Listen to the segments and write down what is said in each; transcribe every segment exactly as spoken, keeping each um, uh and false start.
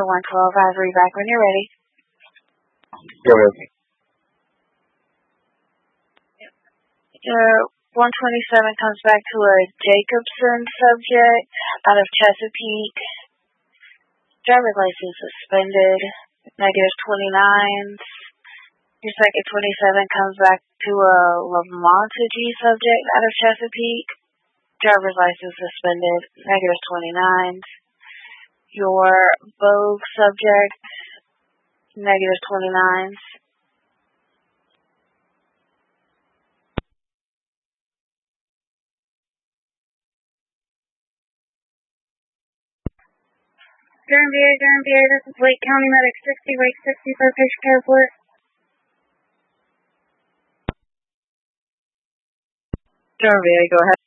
one twelve Ivory back when you're ready. Go ahead. Your one twenty-seven comes back to a Jacobson subject out of Chesapeake. Driver's license suspended, negative twenty-nines. Your second twenty-seven comes back to a Lamontague subject out of Chesapeake. Driver's license suspended, negative twenty-nines. Your Vogue subject, negative twenty-nines. Durham V A, Durham V A, this is Wake County Medic sixty, Wake sixty for patient care report. Durham V A, go ahead.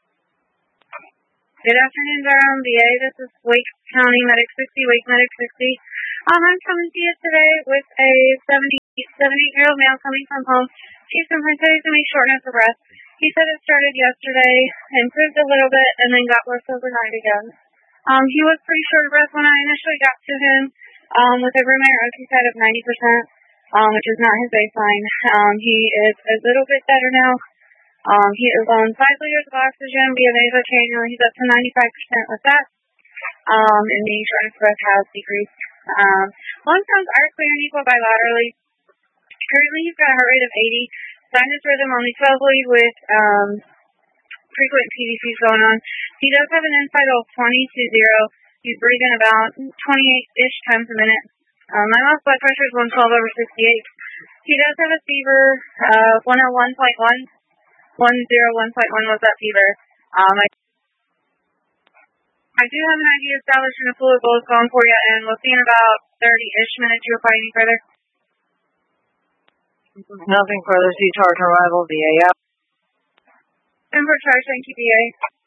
Good afternoon, Durham V A, this is Wake County Medic sixty, Wake Medic sixty. Um, I'm coming to you today with a seventy-eight-year-old male coming from home. He's compensated to me shortness of breath. He said it started yesterday, improved a little bit, and then got worse overnight again. Um, he was pretty short of breath when I initially got to him, um, with a room air oxygen of ninety percent, um, which is not his baseline. Um, he is a little bit better now. Um, he is on five liters of oxygen via nasal cannula. He's up to ninety-five percent with that. Um, and the shortness of breath has decreased. Um, lung sounds are clear and equal bilaterally. Currently, he's got a heart rate of eighty, sinus rhythm only twelve lead with, um, frequent P V Cs going on. He does have an end vital of twenty to zero. He's breathing about twenty-eight-ish times a minute. Um, my last blood pressure is one twelve over sixty-eight. He does have a fever of one oh one point one. one oh one point one was that fever. Um, I, I do have an I D established and a fluid bowl is going for you, and we'll see in about thirty-ish minutes. You require any further? Nothing further. See charge arrival. V A out. And for charge, thank you, V A.